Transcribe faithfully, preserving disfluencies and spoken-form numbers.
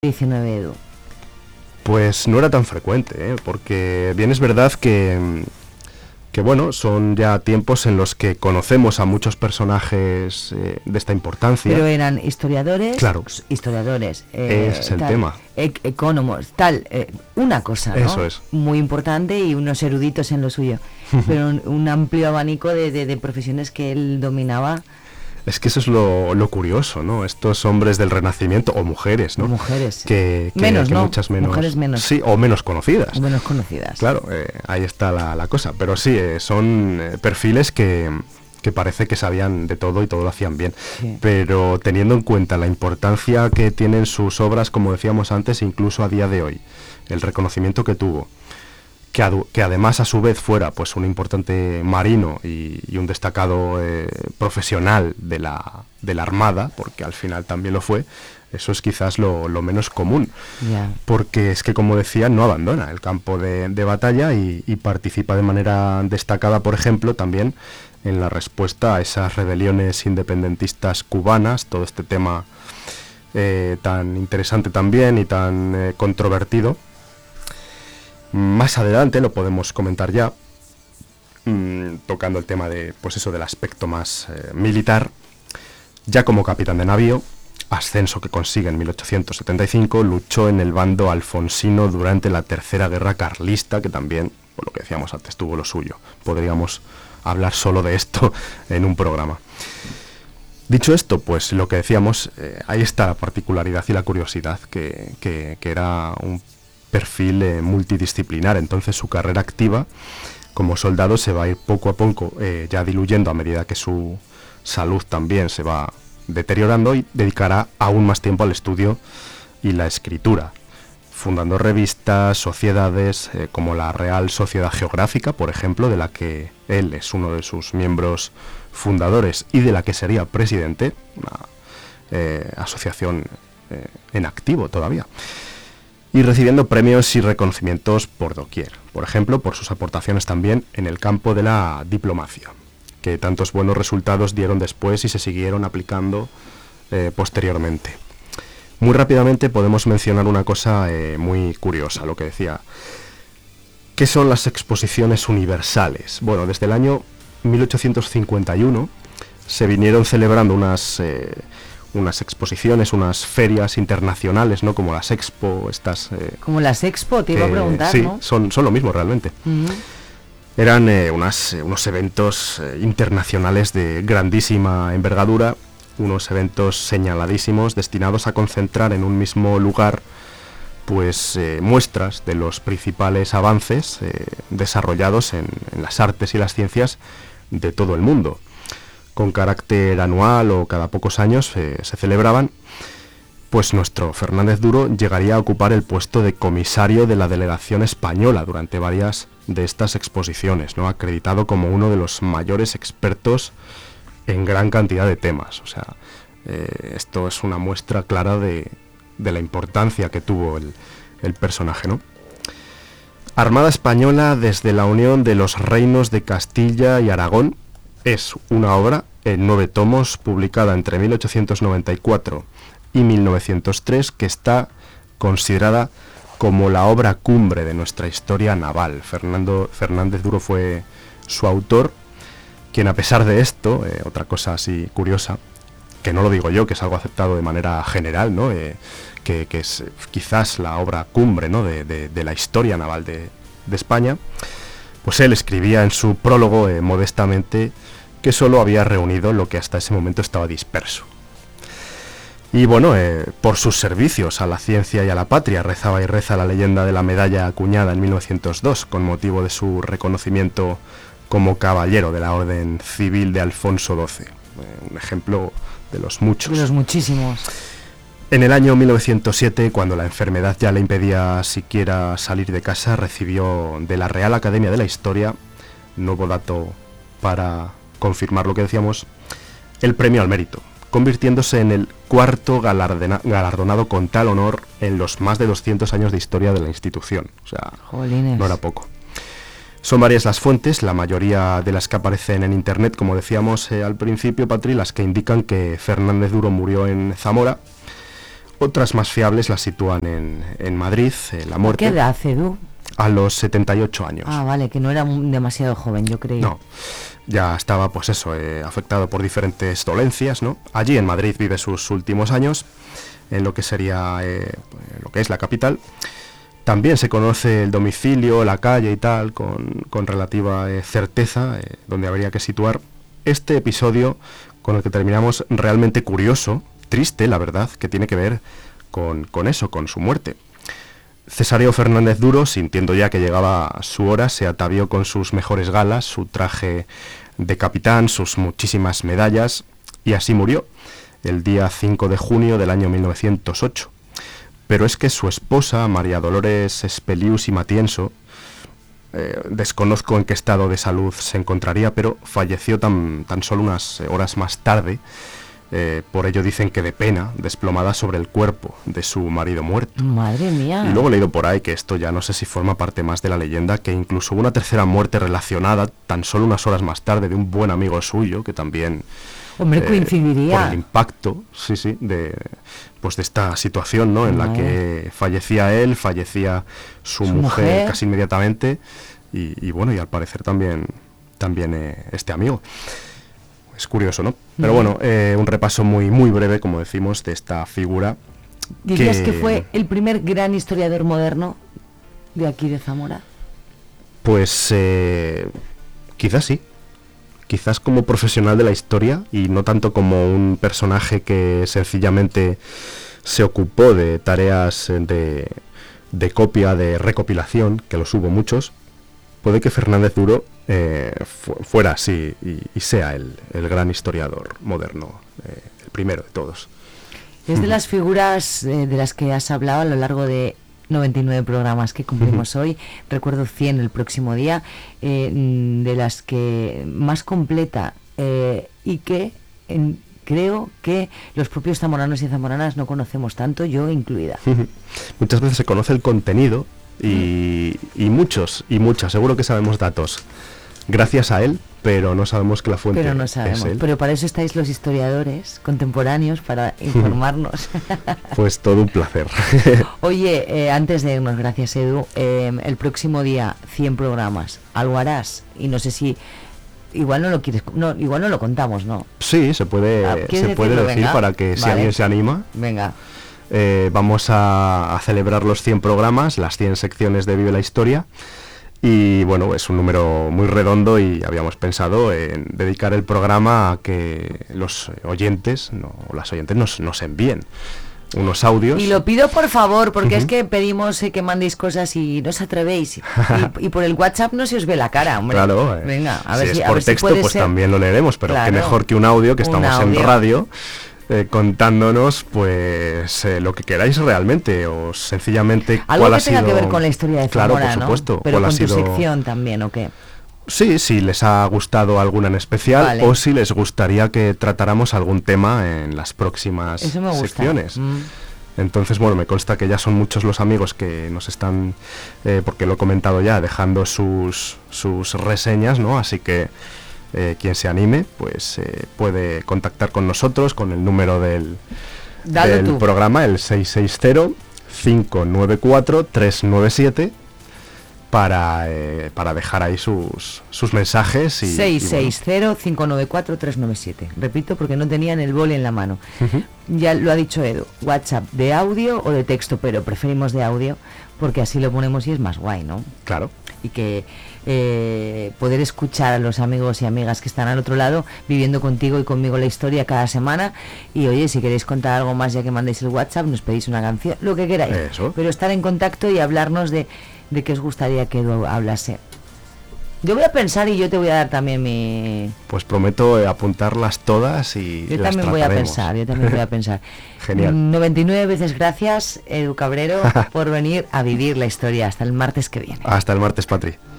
diecinueve, Edu? Pues no era tan frecuente, ¿eh? Porque bien es verdad que, que, bueno, son ya tiempos en los que conocemos a muchos personajes eh, de esta importancia. Pero eran historiadores, claro. historiadores, eh, ese es el tal, tema. E- ecónomos, tal, eh, una cosa, ¿no? Eso es. Muy importante y unos eruditos en lo suyo, pero un, un amplio abanico de, de, de profesiones que él dominaba. Es que eso es lo, lo curioso, ¿no? Estos hombres del Renacimiento, o mujeres, ¿no? Mujeres. Que, que, menos, que ¿no? Muchas menos. Mujeres menos. Sí, o menos conocidas. O menos conocidas. Claro, eh, ahí está la, la cosa. Pero sí, eh, son eh, perfiles que, que parece que sabían de todo y todo lo hacían bien. Sí. Pero teniendo en cuenta la importancia que tienen sus obras, como decíamos antes, incluso a día de hoy, el reconocimiento que tuvo, que, adu- que además a su vez fuera pues un importante marino y, y un destacado eh, profesional de la, de la Armada, porque al final también lo fue, eso es quizás lo, lo menos común, Ya. porque es que, como decía, no abandona el campo de, de batalla y, y participa de manera destacada, por ejemplo, también en la respuesta a esas rebeliones independentistas cubanas, todo este tema eh, tan interesante también y tan eh, controvertido. Más adelante lo podemos comentar ya, mmm, tocando el tema de, pues eso, del aspecto más eh, militar. Ya como capitán de navío, ascenso que consigue en mil ochocientos setenta y cinco, luchó en el bando alfonsino durante la Tercera Guerra Carlista, que también, por lo que decíamos antes, tuvo lo suyo. Podríamos hablar solo de esto en un programa. Dicho esto, pues lo que decíamos, eh, ahí está la particularidad y la curiosidad, que, que, que era un perfil eh, multidisciplinar. Entonces su carrera activa como soldado se va a ir poco a poco eh, ya diluyendo a medida que su salud también se va deteriorando, y dedicará aún más tiempo al estudio y la escritura, fundando revistas, sociedades eh, como la Real Sociedad Geográfica, por ejemplo, de la que él es uno de sus miembros fundadores y de la que sería presidente, una eh, asociación eh, en activo todavía, y recibiendo premios y reconocimientos por doquier, por ejemplo, por sus aportaciones también en el campo de la diplomacia, que tantos buenos resultados dieron después y se siguieron aplicando eh, posteriormente. Muy rápidamente podemos mencionar una cosa eh, muy curiosa, lo que decía. ¿Qué son las exposiciones universales? Bueno, desde el año mil ochocientos cincuenta y uno se vinieron celebrando unas... Eh, unas exposiciones, unas ferias internacionales, ¿no? Como las Expo, estas... Eh, Como las Expo, te iba a preguntar, sí, ¿no? son, son lo mismo realmente. Uh-huh. Eran eh, unas, eh, unos eventos eh, internacionales de grandísima envergadura, unos eventos señaladísimos destinados a concentrar en un mismo lugar pues eh, muestras de los principales avances eh, desarrollados en, en las artes y las ciencias de todo el mundo. Con carácter anual o cada pocos años eh, se celebraban, pues nuestro Fernández Duro llegaría a ocupar el puesto de comisario de la delegación española durante varias de estas exposiciones, ¿no? Acreditado como uno de los mayores expertos en gran cantidad de temas. O sea, eh, esto es una muestra clara de, de la importancia que tuvo el, el personaje, ¿no? Armada Española desde la unión de los reinos de Castilla y Aragón es una obra en nueve tomos publicada entre mil ochocientos noventa y cuatro y mil novecientos tres, que está considerada como la obra cumbre de nuestra historia naval. Fernando Fernández Duro fue su autor, quien, a pesar de esto, eh, otra cosa así curiosa, que no lo digo yo, que es algo aceptado de manera general, ¿no? Eh, que, que es quizás la obra cumbre, ¿no? de, de, de la historia naval de, de España, pues él escribía en su prólogo eh, modestamente que solo había reunido lo que hasta ese momento estaba disperso. Y bueno, eh, por sus servicios a la ciencia y a la patria rezaba y reza la leyenda de la medalla acuñada en mil novecientos dos con motivo de su reconocimiento como caballero de la Orden Civil de Alfonso doce. Eh, un ejemplo de los muchos. De los muchísimos. En el año mil novecientos siete, cuando la enfermedad ya le impedía siquiera salir de casa, recibió de la Real Academia de la Historia, nuevo dato para confirmar lo que decíamos, el premio al mérito, convirtiéndose en el cuarto galardena, galardonado con tal honor en los más de doscientos años de historia de la institución. O sea, Jolines. No era poco. Son varias las fuentes, la mayoría de las que aparecen en internet, como decíamos eh, al principio, Patri, las que indican que Fernández Duro murió en Zamora. Otras más fiables las sitúan en, en Madrid, eh, la muerte. ¿Qué edad, Edu? A los setenta y ocho años. Ah, vale, que no era demasiado joven, yo creía. No, ya estaba, pues eso, eh, afectado por diferentes dolencias, ¿no? Allí en Madrid vive sus últimos años, en lo que sería, eh, lo que es la capital. También se conoce el domicilio, la calle y tal, con, con relativa eh, certeza, eh, donde habría que situar este episodio con el que terminamos realmente curioso, triste, la verdad, que tiene que ver con, con eso, con su muerte. Cesáreo Fernández Duro, sintiendo ya que llegaba su hora, se atavió con sus mejores galas, su traje de capitán, sus muchísimas medallas, y así murió, el día cinco de junio del año mil novecientos ocho. Pero es que su esposa, María Dolores Espelius y Matienzo, eh, desconozco en qué estado de salud se encontraría, pero falleció tan, tan solo unas horas más tarde. Eh, por ello dicen que de pena, desplomada sobre el cuerpo de su marido muerto. Madre mía. Y luego he leído por ahí que esto ya no sé si forma parte más de la leyenda, que incluso hubo una tercera muerte relacionada tan solo unas horas más tarde de un buen amigo suyo, que también... Hombre, eh, coincidiría. Por el impacto, sí, sí, de, pues de esta situación, ¿no? En la que fallecía él, fallecía su, Su mujer, mujer. casi inmediatamente, y, y bueno, y al parecer también, también eh, este amigo. Es curioso, ¿no? Pero bueno, eh, un repaso muy muy breve, como decimos, de esta figura. ¿Dirías que, que fue el primer gran historiador moderno de aquí de Zamora? Pues eh, quizás sí. Quizás como profesional de la historia y no tanto como un personaje que sencillamente se ocupó de tareas de, de copia, de recopilación, que los hubo muchos. Puede que Fernández Duro eh, fu fuera así y, y sea el, el gran historiador moderno, eh, el primero de todos. Es de las figuras eh, de las que has hablado a lo largo de noventa y nueve programas que cumplimos hoy, recuerdo cien el próximo día, eh, de las que más completa eh, y que en, creo que los propios zamoranos y zamoranas no conocemos tanto, yo incluida. Muchas veces se conoce el contenido y, y muchos y muchas, seguro que sabemos datos gracias a él, pero no sabemos que la fuente pero no sabemos, es él. Pero para eso estáis los historiadores contemporáneos, para informarnos. Pues todo un placer. Oye, eh, antes de irnos, gracias Edu, eh, el próximo día cien programas, algo harás, y no sé si igual no lo quieres, no, igual no lo contamos, ¿no? Sí, se puede, Ah, se puede decirlo? decir. Venga. Para que si Vale. alguien se anima. Venga. Eh, vamos a, a celebrar los cien programas, las cien secciones de Vive la Historia, y bueno, es un número muy redondo y habíamos pensado en dedicar el programa a que los oyentes, no, las oyentes nos, nos envíen unos audios. Y lo pido por favor, porque Uh-huh. es que pedimos eh, que mandéis cosas y no os atrevéis. Y, y por el WhatsApp no se os ve la cara, hombre. Claro, eh, venga, a si ver es si, a por ver si texto, puede pues ser. también lo leeremos, pero Claro, qué mejor que un audio, que un estamos audio. en radio, eh, contándonos pues eh, lo que queráis realmente, o sencillamente Algo cuál que ha tenga sido... que ver con la historia de Claro, Zamora, por supuesto. ¿no? Pero cuál con ha sido... tu sección también, ¿o qué? Sí, si les ha gustado alguna en especial, Vale. o si les gustaría que tratáramos algún tema en las próximas Eso me gusta. secciones. Mm. Entonces, bueno, me consta que ya son muchos los amigos que nos están, eh, porque lo he comentado ya, dejando sus, sus reseñas, ¿no? Así que eh, quien se anime, pues eh, puede contactar con nosotros con el número del, Dalo del tú. programa, el seis seis cero, cinco nueve cuatro, tres nueve siete, para, eh, para dejar ahí sus, sus mensajes. Y, seis y seis cero, cinco nueve cuatro, tres nueve siete. Repito, porque no tenían el boli en la mano. Ujú. Ya lo ha dicho Edu, WhatsApp de audio o de texto, pero preferimos de audio porque así lo ponemos y es más guay, ¿no? Claro. Y que eh, poder escuchar a los amigos y amigas que están al otro lado viviendo contigo y conmigo la historia cada semana. Y oye, si queréis contar algo más, ya que mandéis el WhatsApp, nos pedís una canción, lo que queráis. Eso. Pero estar en contacto y hablarnos de, de qué os gustaría que Edu hablase. Yo voy a pensar y yo te voy a dar también mi... Pues prometo eh, apuntarlas todas y Yo las también voy a trataremos. pensar, yo también voy a pensar. Genial. noventa y nueve veces gracias, Edu Cabrero, por venir a vivir la historia. Hasta el martes que viene. Hasta el martes, Patri.